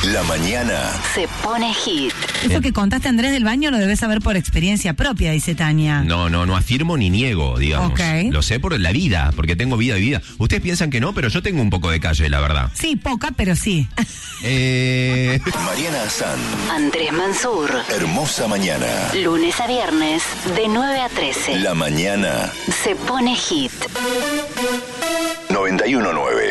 La mañana se pone hit. Eso que contaste, Andrés, del baño lo debes saber por experiencia propia, dice Tania. No afirmo ni niego, digamos. Ok. Lo sé por la vida, porque tengo vida y vida. Ustedes piensan que no, pero yo tengo un poco de calle, la verdad. Sí, poca, pero sí. Mariana Azán, Andrés Mansur. hermosa mañana. Lunes a viernes, de 9 a 13. La mañana Se pone hit. 91.9.